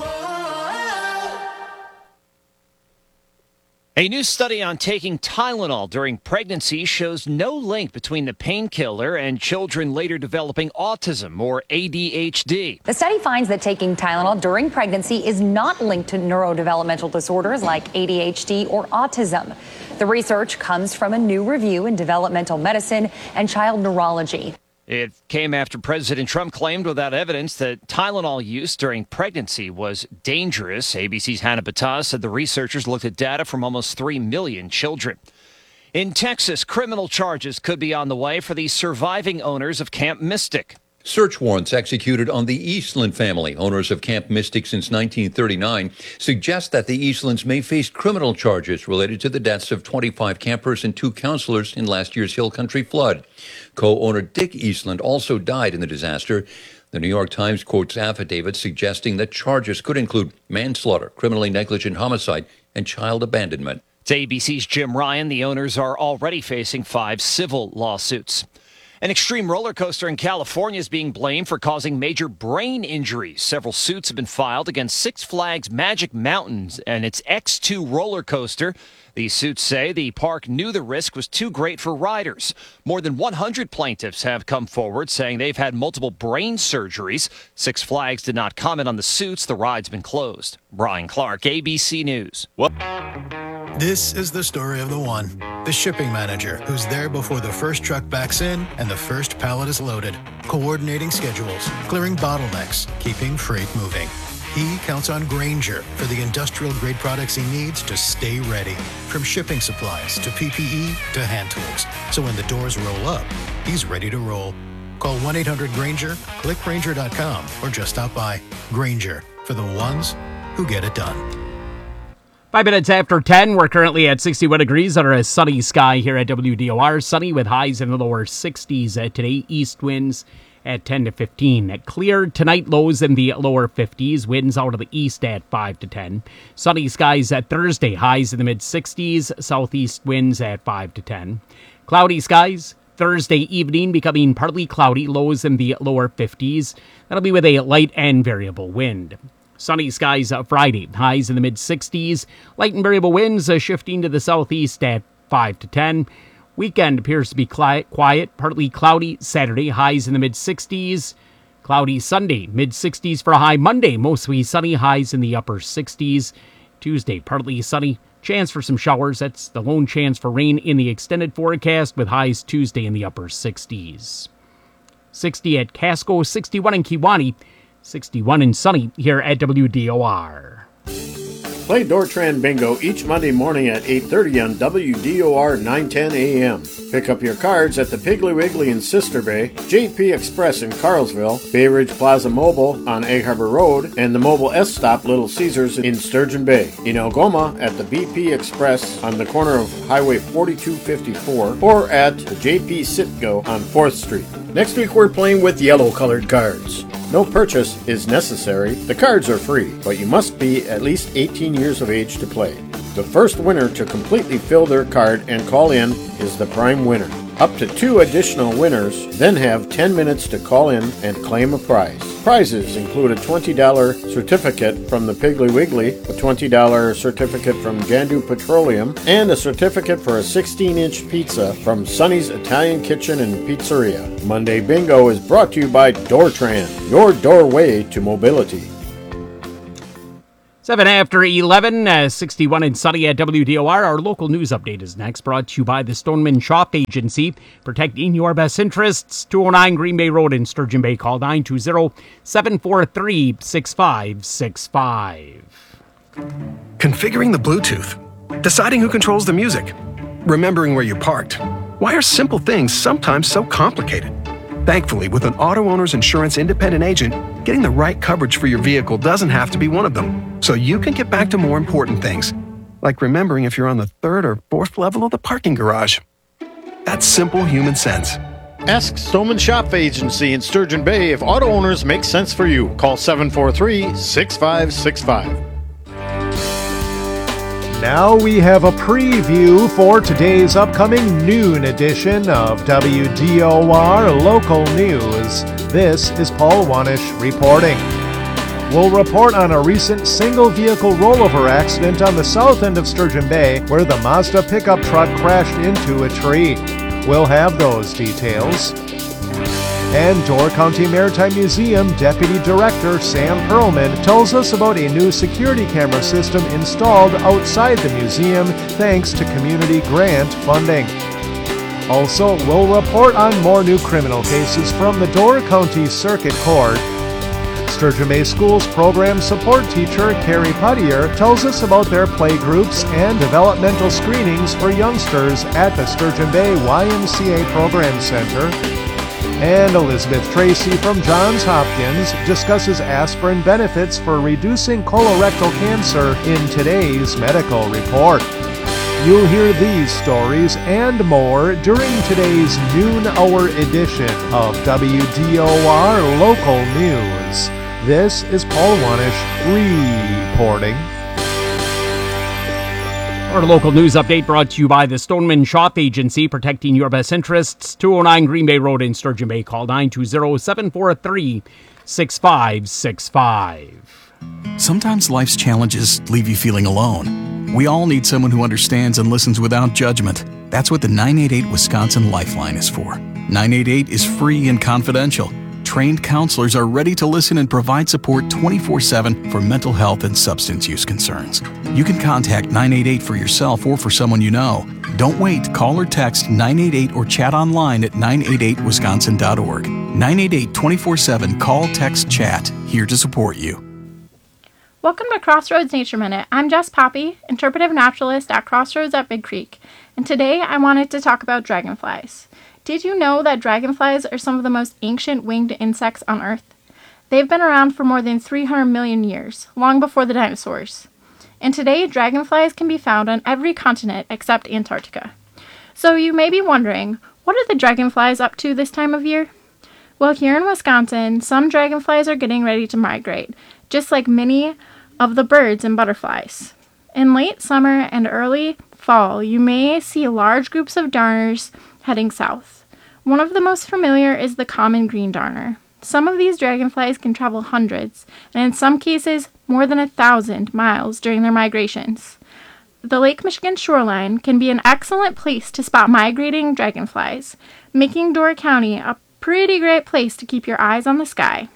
A new study on taking Tylenol during pregnancy shows no link between the painkiller and children later developing autism or A D H D. The study finds that taking Tylenol during pregnancy is not linked to neurodevelopmental disorders like A D H D or autism. The research comes from a new review in developmental medicine and child neurology. It came after President Trump claimed without evidence that Tylenol use during pregnancy was dangerous. A B C's Hannah Battaz said the researchers looked at data from almost three million children. In Texas, criminal charges could be on the way for the surviving owners of Camp Mystic. Search warrants executed on the Eastland family, owners of Camp Mystic since nineteen thirty-nine, suggest that the Eastlands may face criminal charges related to the deaths of twenty-five campers and two counselors in last year's Hill Country flood. Co-owner Dick Eastland also died in the disaster. The New York Times quotes affidavits suggesting that charges could include manslaughter, criminally negligent homicide, and child abandonment. It's A B C's Jim Ryan. The owners are already facing five civil lawsuits. An extreme roller coaster in California is being blamed for causing major brain injuries. Several suits have been filed against Six Flags Magic Mountain and its X two roller coaster. These suits say the park knew the risk was too great for riders. More than one hundred plaintiffs have come forward saying they've had multiple brain surgeries. Six Flags did not comment on the suits. The ride's been closed. Brian Clark, A B C News. What? This is the story of the one, the shipping manager, who's there before the first truck backs in and the first pallet is loaded, coordinating schedules, clearing bottlenecks, keeping freight moving. He counts on Grainger for the industrial-grade products he needs to stay ready, from shipping supplies to P P E to hand tools. So when the doors roll up, he's ready to roll. Call one eight hundred Grainger, click Grainger dot com, or just stop by. Grainger, for the ones who get it done. Five minutes after ten, we're currently at sixty-one degrees under a sunny sky here at W D O R. Sunny with highs in the lower sixties today. East winds at ten to fifteen. Clear tonight, lows in the lower fifties. Winds out of the east at five to ten. Sunny skies at Thursday. Highs in the mid-sixties. Southeast winds at five to ten. Cloudy skies Thursday evening, becoming partly cloudy. Lows in the lower fifties. That'll be with a light and variable wind. Sunny skies Friday, highs in the mid-sixties. Light and variable winds uh, shifting to the southeast at five to ten. Weekend appears to be quiet, quiet, partly cloudy Saturday, highs in the mid-sixties. Cloudy Sunday, mid-sixties for a high. Monday, mostly sunny, highs in the upper sixties. Tuesday, partly sunny, chance for some showers. That's the lone chance for rain in the extended forecast, with highs Tuesday in the upper sixties. sixty at Casco, sixty-one in Kewaunee. sixty-one and sunny here at W D O R. Play Dortran Bingo each Monday morning at eight thirty on W D O R nine ten A M. Pick up your cards at the Piggly Wiggly in Sister Bay, J P Express in Carlsville, Bay Ridge Plaza Mobile on Egg Harbor Road, and the Mobile S-Stop Little Caesars in Sturgeon Bay. In Algoma at the B P Express on the corner of Highway forty-two fifty-four, or at the J P Sitco on fourth Street. Next week we're playing with yellow-colored cards. No purchase is necessary. The cards are free, but you must be at least eighteen years of age to play. The first winner to completely fill their card and call in is the prime winner. Up to two additional winners then have ten minutes to call in and claim a prize. Prizes include a twenty dollars certificate from the Piggly Wiggly, a twenty dollars certificate from Jandu Petroleum, and a certificate for a sixteen inch pizza from Sonny's Italian Kitchen and Pizzeria. Monday Bingo is brought to you by Doortran, your doorway to mobility. Seven after eleven, uh, sixty-one and sunny at W D O R. Our local news update is next, brought to you by the Stoneman Shop Agency, protecting your best interests. two oh nine Green Bay Road in Sturgeon Bay. Call nine two zero, seven four three, six five six five. Configuring the Bluetooth, deciding who controls the music, remembering where you parked. Why are simple things sometimes so complicated? Thankfully, with an Auto Owners Insurance independent agent, getting the right coverage for your vehicle doesn't have to be one of them. So you can get back to more important things, like remembering if you're on the third or fourth level of the parking garage. That's simple human sense. Ask Stoneman Shop Agency in Sturgeon Bay if auto owners make sense for you. Call seven four three, six five six five. Now we have a preview for today's upcoming noon edition of W D O R Local News. This is Paul Wanish reporting. We'll report on a recent single-vehicle rollover accident on the south end of Sturgeon Bay where the Mazda pickup truck crashed into a tree. We'll have those details. And Door County Maritime Museum Deputy Director Sam Perlman tells us about a new security camera system installed outside the museum thanks to community grant funding. Also, we'll report on more new criminal cases from the Door County Circuit Court. Sturgeon Bay Schools program support teacher Carrie Puttier tells us about their play groups and developmental screenings for youngsters at the Sturgeon Bay Y M C A Program Center. And Elizabeth Tracy from Johns Hopkins discusses aspirin benefits for reducing colorectal cancer in today's medical report. You'll hear these stories and more during today's noon hour edition of W D O R Local News. This is Paul Wanish reporting. Our local news update brought to you by the Stoneman Shop Agency, protecting your best interests. two oh nine Green Bay Road in Sturgeon Bay. Call nine two zero, seven four three, six five six five. Sometimes life's challenges leave you feeling alone. We all need someone who understands and listens without judgment. That's what the nine eight eight Wisconsin Lifeline is for. nine eight eight is free and confidential. Trained counselors are ready to listen and provide support twenty-four seven for mental health and substance use concerns. You can contact nine eight eight for yourself or for someone you know. Don't wait. Call or text nine eight eight or chat online at nine eight eight wisconsin dot org. nine eight eight, twenty-four seven, call, text, chat. Here to support you. Welcome to Crossroads Nature Minute. I'm Jess Poppy, interpretive naturalist at Crossroads at Big Creek, and today I wanted to talk about dragonflies. Did you know that dragonflies are some of the most ancient winged insects on Earth? They've been around for more than three hundred million years, long before the dinosaurs. And today, dragonflies can be found on every continent except Antarctica. So you may be wondering, what are the dragonflies up to this time of year? Well, here in Wisconsin, some dragonflies are getting ready to migrate, just like many of the birds and butterflies. In late summer and early fall, you may see large groups of darners heading south. One of the most familiar is the common green darner. Some of these dragonflies can travel hundreds, and in some cases, more than a thousand miles during their migrations. The Lake Michigan shoreline can be an excellent place to spot migrating dragonflies, making Door County a pretty great place to keep your eyes on the sky.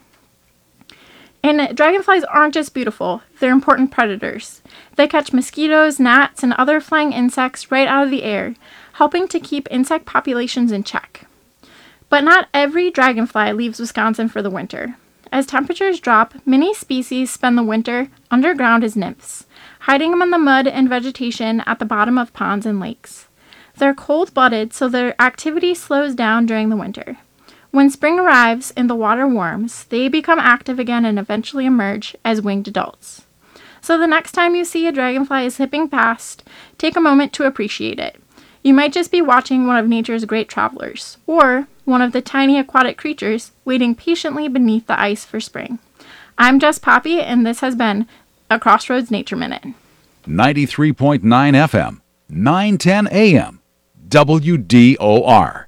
And dragonflies aren't just beautiful, they're important predators. They catch mosquitoes, gnats, and other flying insects right out of the air, helping to keep insect populations in check. But not every dragonfly leaves Wisconsin for the winter. As temperatures drop, many species spend the winter underground as nymphs, hiding among the mud and vegetation at the bottom of ponds and lakes. They're cold-blooded, so their activity slows down during the winter. When spring arrives and the water warms, they become active again and eventually emerge as winged adults. So the next time you see a dragonfly zipping past, take a moment to appreciate it. You might just be watching one of nature's great travelers, or one of the tiny aquatic creatures waiting patiently beneath the ice for spring. I'm Jess Poppy, and this has been a Crossroads Nature Minute. ninety-three point nine F M, nine ten A M, W D O R.